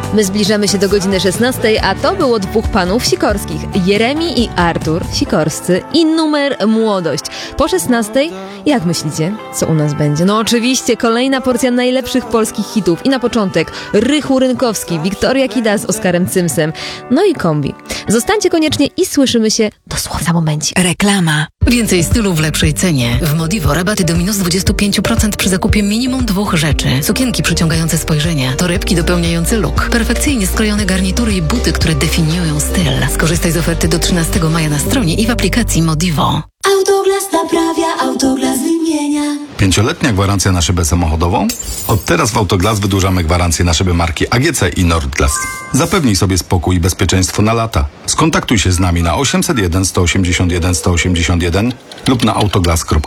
My zbliżamy się do godziny 16, a to było dwóch panów sikorskich. Jeremi i Artur Sikorscy i numer Młodość. Po 16, jak myślicie, co u nas będzie? No oczywiście kolejna porcja najlepszych polskich hitów. I na początek Rychu Rynkowski, Wiktoria Kida z Oskarem Cymsem. No i kombi. Zostańcie koniecznie i słyszymy się dosłownie za momencik. Reklama. Więcej stylu w lepszej cenie. W Modivo rabaty do minus 25% przy zakupie minimum 2 rzeczy. Sukienki przyciągające spojrzenia, torebki dopełniające look, perfekcyjnie skrojone garnitury i buty, które definiują styl. Skorzystaj z oferty do 13 maja na stronie i w aplikacji Modivo. Autoglas naprawia, Autoglas wymienia. 5-letnia gwarancja na szybę samochodową? Od teraz w Autoglas wydłużamy gwarancję na szyby marki AGC i Nordglas. Zapewnij sobie spokój i bezpieczeństwo na lata. Skontaktuj się z nami na 801 181 181 lub na autoglas.pl.